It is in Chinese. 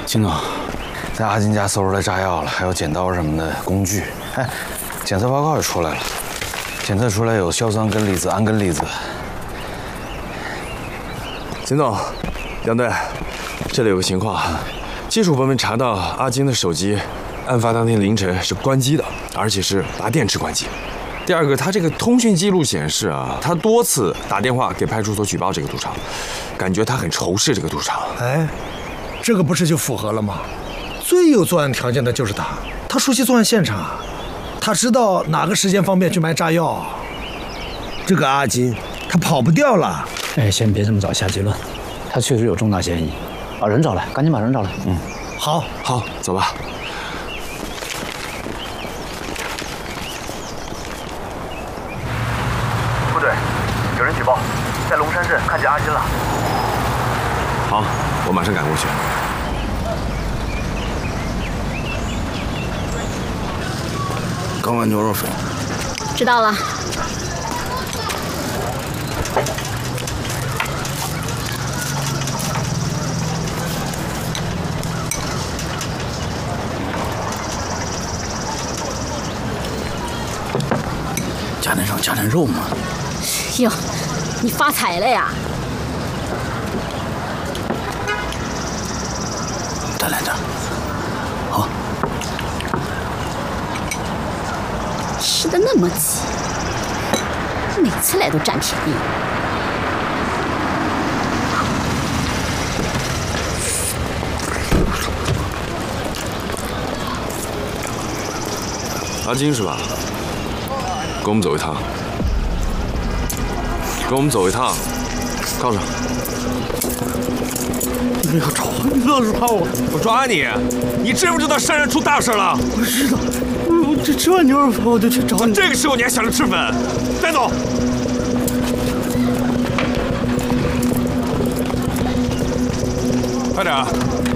金总，在阿金家搜出来炸药了，还有剪刀什么的工具。哎，检测报告也出来了，检测出来有硝酸根离子、氨根离子。 金总，杨队，这里有个情况，技术部门查到阿金的手机，案发当天凌晨是关机的，而且是拔电池关机。第二个，他这个通讯记录显示啊，他多次打电话给派出所举报这个赌场，感觉他很仇视这个赌场。 哎，这个不是就符合了吗？最有作案条件的就是他，他熟悉作案现场，他知道哪个时间方便去买炸药。这个阿金，他跑不掉了。 哎，先别这么早下结论，他确实有重大嫌疑。把人找来，赶紧把人找来。 好， 好，走吧。 部队，有人举报，在龙山镇看见阿金了。 好，我马上赶过去。 刚碗牛肉粉。 知道了。 加点肉嘛。 哟，你发财了呀！ 再来点。好。 吃的那么急，每次来都占便宜。 阿金是吧？跟我们走一趟，跟我们走一趟，靠上。 你不要抓我，你不要抓我！ 我抓你！你知不知道山上出大事了？ 我知道，我这吃完牛肉粉我就去找你。 这个时候你还想着吃粉？带走！快点！